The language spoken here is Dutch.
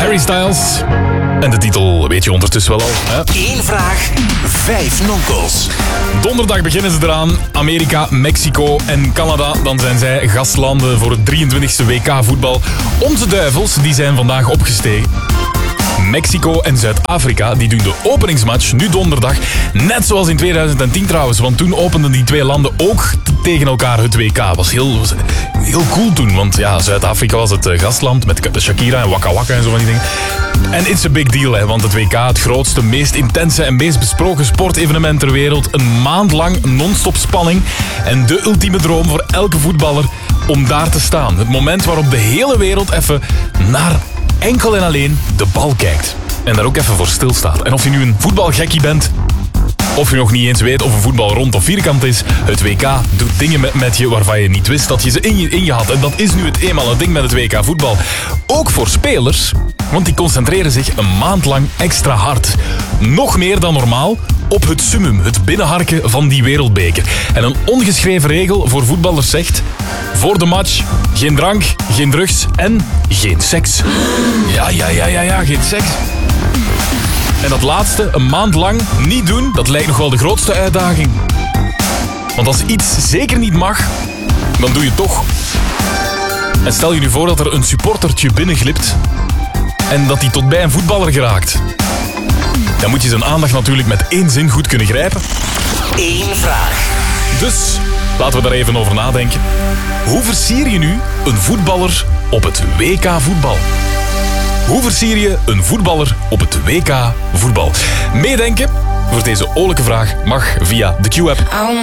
Harry Styles. En de titel weet je ondertussen wel al. Hè? 1 vraag, 5 nonkels. Donderdag beginnen ze eraan. Amerika, Mexico en Canada. Dan zijn zij gastlanden voor het 23e WK voetbal. Onze duivels die zijn vandaag opgestegen. Mexico en Zuid-Afrika die doen de openingsmatch nu donderdag. Net zoals in 2010 trouwens, want toen openden die twee landen ook tegen elkaar het WK. Was heel cool toen, want ja, Zuid-Afrika was het gastland met Shakira en Waka Waka en zo van die dingen. En it's a big deal, hè, want het WK, het grootste, meest intense en meest besproken sportevenement ter wereld. Een maand lang non-stop spanning en de ultieme droom voor elke voetballer om daar te staan. Het moment waarop de hele wereld even naar enkel en alleen de bal kijkt. En daar ook even voor stilstaat. En of je nu een voetbalgekkie bent, of je nog niet eens weet of een voetbal rond of vierkant is, het WK doet dingen met je waarvan je niet wist dat je ze in je had. En dat is nu het eenmaal het ding met het WK voetbal. Ook voor spelers, want die concentreren zich een maand lang extra hard. Nog meer dan normaal op het summum, het binnenharken van die wereldbeker. En een ongeschreven regel voor voetballers zegt: voor de match geen drank, geen drugs en geen seks. Ja, geen seks. En dat laatste, een maand lang niet doen, dat lijkt nog wel de grootste uitdaging. Want als iets zeker niet mag, dan doe je het toch. En stel je nu voor dat er een supportertje binnenglipt en dat hij tot bij een voetballer geraakt. Dan moet je zijn aandacht natuurlijk met 1 zin goed kunnen grijpen. 1 vraag. Dus laten we daar even over nadenken. Hoe versier je nu een voetballer op het WK voetbal? Hoe versier je een voetballer op het WK voetbal? Meedenken voor deze oorlijke vraag mag via de Q-app.